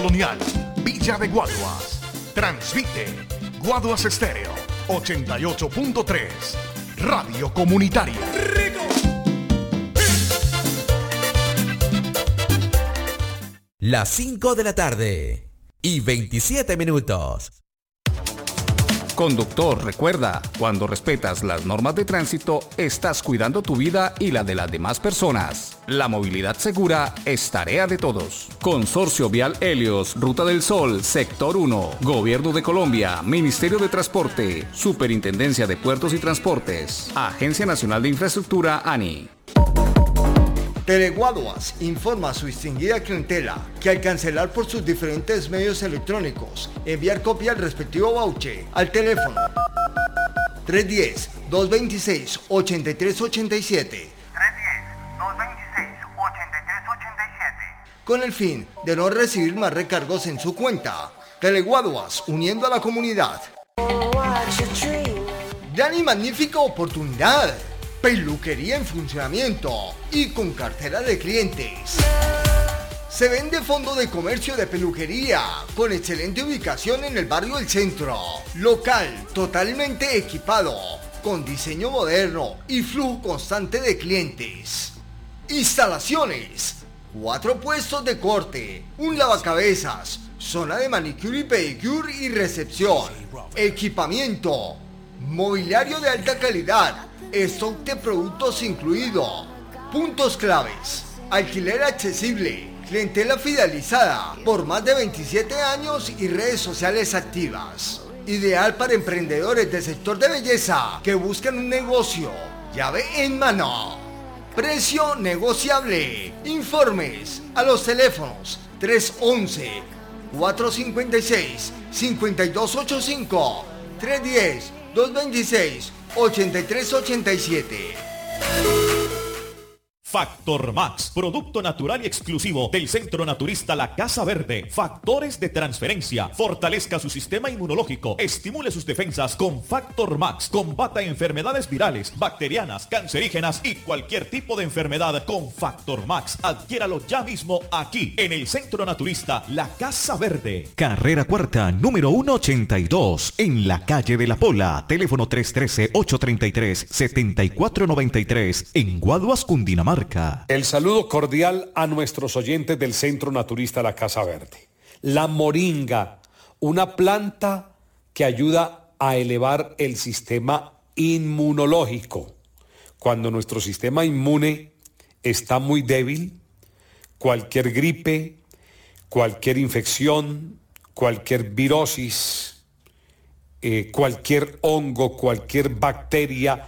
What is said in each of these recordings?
Colonial, Villa de Guaduas. Transmite Guaduas Estéreo 88.3, Radio Comunitaria. Las 5 de la tarde y 27 minutos. Conductor, recuerda, cuando respetas las normas de tránsito, estás cuidando tu vida y la de las demás personas. La movilidad segura es tarea de todos. Consorcio Vial Helios, Ruta del Sol, Sector 1, Gobierno de Colombia, Ministerio de Transporte, Superintendencia de Puertos y Transportes, Agencia Nacional de Infraestructura, ANI. Teleguaduas informa a su distinguida clientela que al cancelar por sus diferentes medios electrónicos, enviar copia del respectivo voucher al teléfono 310-226-8387 con el fin de no recibir más recargos en su cuenta. Teleguaduas, uniendo a la comunidad. Gran y magnífica oportunidad. Peluquería en funcionamiento y con cartera de clientes. Se vende fondo de comercio de peluquería con excelente ubicación en el barrio del Centro. Local totalmente equipado con diseño moderno y flujo constante de clientes. Instalaciones: 4 puestos de corte, un lavacabezas, zona de manicure y pedicure y recepción. Equipamiento, mobiliario de alta calidad, stock de productos incluido. Puntos claves: alquiler accesible, clientela fidelizada por más de 27 años y redes sociales activas. Ideal para emprendedores del sector de belleza que buscan un negocio llave en mano. Precio negociable. Informes a los teléfonos 311-456-5285, 310-226-8387. Factor Max, producto natural y exclusivo del Centro Naturista La Casa Verde. Factores de transferencia. Fortalezca su sistema inmunológico. Estimule sus defensas con Factor Max. Combata enfermedades virales, bacterianas, cancerígenas y cualquier tipo de enfermedad con Factor Max. Adquiéralo ya mismo aquí en el Centro Naturista La Casa Verde. Carrera Cuarta, número 182, en la calle de La Pola. Teléfono 313-833-7493 en Guaduas, Cundinamarca. El saludo cordial a nuestros oyentes del Centro Naturista La Casa Verde. La moringa, una planta que ayuda a elevar el sistema inmunológico. Cuando nuestro sistema inmune está muy débil, cualquier gripe, cualquier infección, cualquier virosis, cualquier hongo, cualquier bacteria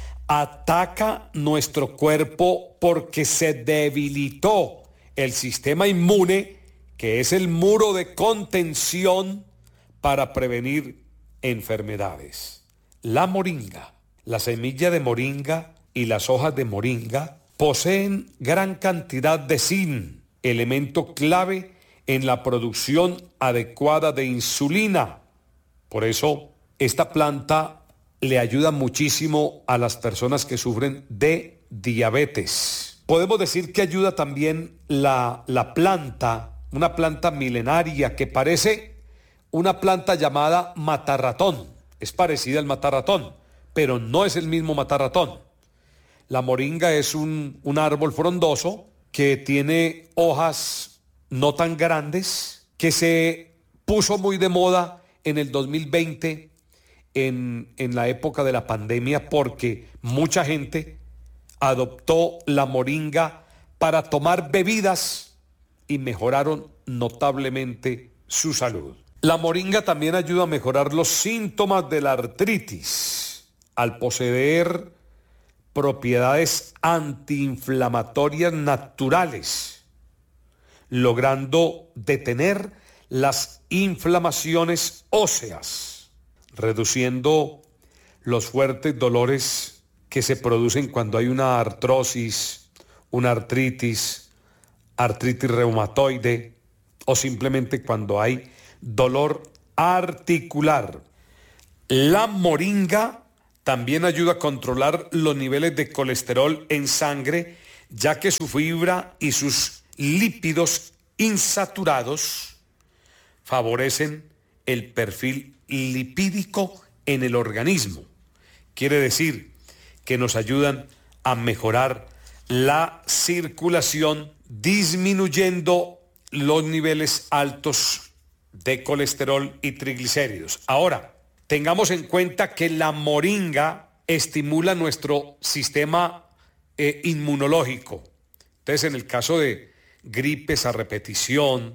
ataca nuestro cuerpo porque se debilitó el sistema inmune, que es el muro de contención para prevenir enfermedades. La moringa, la semilla de moringa y las hojas de moringa poseen gran cantidad de zinc, elemento clave en la producción adecuada de insulina. Por eso, esta planta le ayuda muchísimo a las personas que sufren de diabetes. Podemos decir que ayuda también la planta, una planta milenaria que parece una planta llamada matarratón. Es parecida al matarratón, pero no es el mismo matarratón. La moringa es un árbol frondoso que tiene hojas no tan grandes, que se puso muy de moda en el 2020 en la época de la pandemia, porque mucha gente adoptó la moringa para tomar bebidas y mejoraron notablemente su salud. La moringa también ayuda a mejorar los síntomas de la artritis al poseer propiedades antiinflamatorias naturales, logrando detener las inflamaciones óseas, reduciendo los fuertes dolores que se producen cuando hay una artrosis, una artritis reumatoide o simplemente cuando hay dolor articular. La moringa también ayuda a controlar los niveles de colesterol en sangre, ya que su fibra y sus lípidos insaturados favorecen el perfil lipídico en el organismo. Quiere decir que nos ayudan a mejorar la circulación, disminuyendo los niveles altos de colesterol y triglicéridos. Ahora, tengamos en cuenta que la moringa estimula nuestro sistema inmunológico. Entonces, en el caso de gripes a repetición,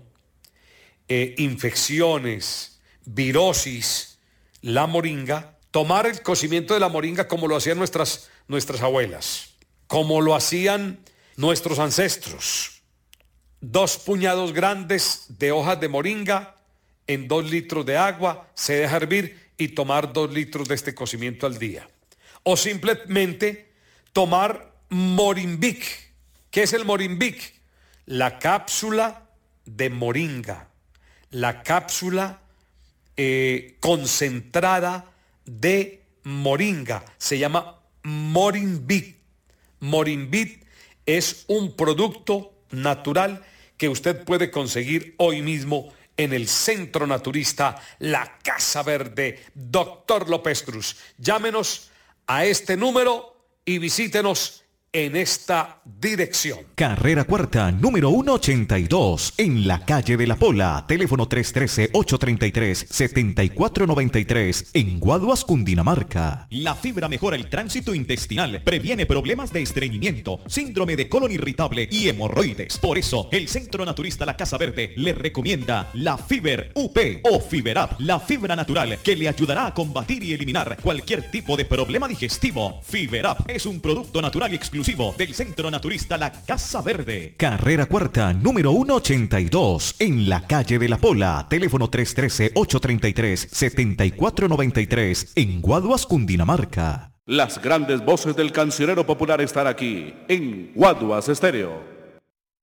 infecciones, virosis, la moringa, tomar el cocimiento de la moringa como lo hacían nuestras abuelas, como lo hacían nuestros ancestros. 2 puñados grandes de hojas de moringa en 2 litros de agua, se deja hervir y tomar 2 litros de este cocimiento al día. O simplemente tomar Morinbic. ¿Qué es el Morinbic? La cápsula de moringa, la cápsula concentrada de moringa, se llama Morinbic. Morinbic es un producto natural que usted puede conseguir hoy mismo en el Centro Naturista La Casa Verde, Dr. López Cruz. Llámenos a este número y visítenos en esta dirección. Carrera Cuarta, número 182, en la calle de la Pola. Teléfono 313-833-7493, en Guaduas, Cundinamarca. La fibra mejora el tránsito intestinal, previene problemas de estreñimiento, síndrome de colon irritable y hemorroides. Por eso, el Centro Naturista La Casa Verde le recomienda la Fiber UP o Fiberap, la fibra natural que le ayudará a combatir y eliminar cualquier tipo de problema digestivo. Fiberap es un producto natural y exclusivo del Centro Naturista La Casa Verde. Carrera Cuarta, número 182, en la calle de la Pola. Teléfono 313-833-7493, en Guaduas, Cundinamarca. Las grandes voces del cancionero popular están aquí, en Guaduas Estéreo.